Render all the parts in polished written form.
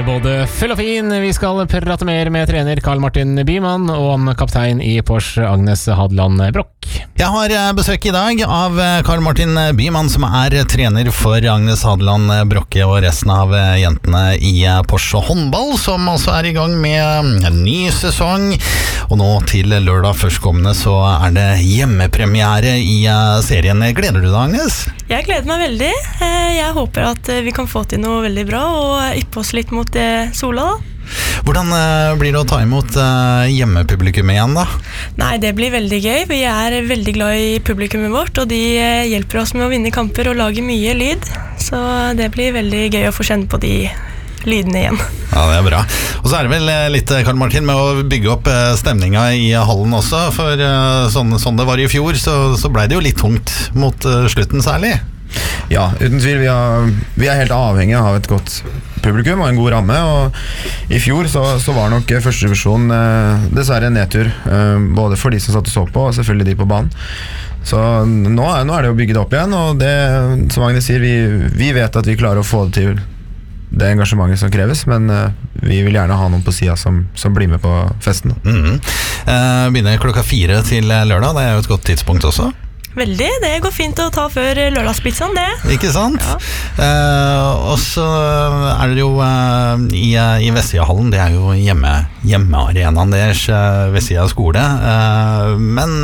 både full og fin. Vi skal prate mer med trener Karl Martin Byman og om kaptein i Porsche Agnes Hadeland Broch. Jeg har besøk i dag av Karl Martin Byman, som er trener for Agnes Hadeland Broch og resten av jentene i Porsche håndball, som også er i gang med en ny sesong. Og nå til lørdag førstkommende så er det hjemmepremiere i serien. Gleder du deg, Agnes? Jeg gleder meg veldig. Jeg håper at vi kan få til noe veldig bra og yppe oss litt mot Sola da. Hvordan blir det å ta imot hjemmepublikum igjen da? Nei, det blir veldig gøy. Vi er veldig glad i publikummet vårt, og de hjelper oss med å vinne kamper og lage mye lyd. Så det blir veldig gøy å få kjenne på de lydene igjen. Ja, det er bra. Og så er det vel litt, Karl Martin, med å bygge opp stemninga i hallen også, for sånn det var i fjor, så ble det jo litt tungt mot slutten særlig. Ja, uten tvil. Vi er helt avhengige av et godt publikum og en god ramme, og i fjor så var nok første divisjon dessverre en nedtur, både for de som satt og så på, og selvfølgelig de på banen. Så nå er det å bygge det opp igjen, og det, som Agnes sier, vi vet at vi klarer å få det til det engasjementet som kreves, men vi vil gjerne ha noen på siden som blir med på festen. Begynner klokka 4 til lørdag, det er jo et godt tidspunkt også. Veldig, det går fint å ta før lørdagspizzaen, det. Ikke sant? Ja. Og så er det jo i Vestsida-hallen, det er jo hjemmearenaen deres ved siden av skole, men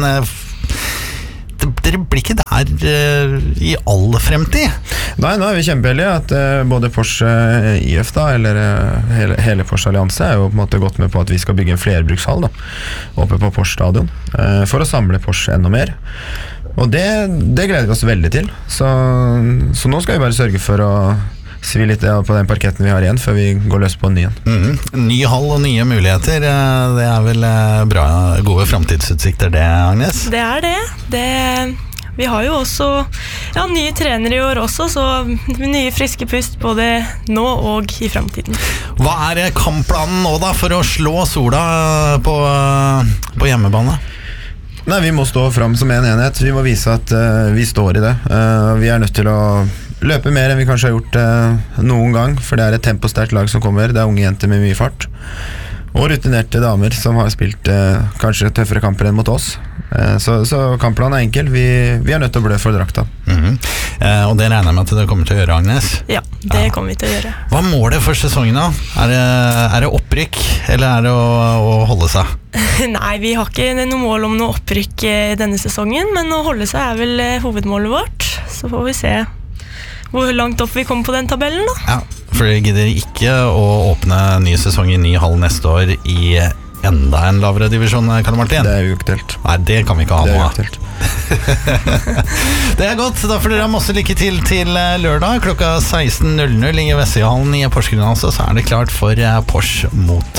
dere blir ikke der i all fremtid? Nei, nå er vi kjempeheldige at både Porsche IF da, eller hele Porsche Allianse er jo på en måte gått med på at vi skal bygge en flerbrukshall da, oppe på Porsche stadion, for å samle Porsche enda mer. Og det gleder vi oss veldig til, så nå skal vi bare sørge for å svi litt på den parketten vi har igjen før vi går løs på en ny igjen. Ny hall og nye muligheter, det er vel bra, gode fremtidsutsikter det, Agnes? Det er det. Vi har jo også nye trenere i år også, så nye friske pust både nå og i fremtiden. Hva er kampplanen nå da for å slå Sola på hjemmebane? Nei, vi må stå fram som en enhet. Vi må vise at vi står i det. Vi er nødt til å løpe mer enn vi kanskje har gjort noen gang, for det er et temposterkt lag som kommer. Det er unge jenter med mye fart. Og rutinerte damer som har spilt kanskje tøffere kamper enn mot oss. Så kampplanen er enkel. Vi er nødt til å blø for drakta. Og det regner jeg med at det kommer til å gjøre, Agnes? Ja, det kommer vi til å gjøre. Hva er målet for sesongen da? Er det opprykk, eller er det å holde seg? Nei, vi har ikke noe mål om noe opprykk denne sesongen, men å holde seg er vel hovedmålet vårt. Så får vi se hvor langt opp vi kommer på den tabellen da. Ja, for dere gidder ikke å åpne ny sesong i ny hall neste år i enda en lavere divisjon, Karl Martin? Det er jo ikke telt. Nei, det kan vi ikke ha nå. Det er jo ikke telt. Det er godt, da får dere ha masse lykke til lørdag klokka 16.00 i Vestsida-hallen i Porsgrunn, altså, så er det klart for Porsche mot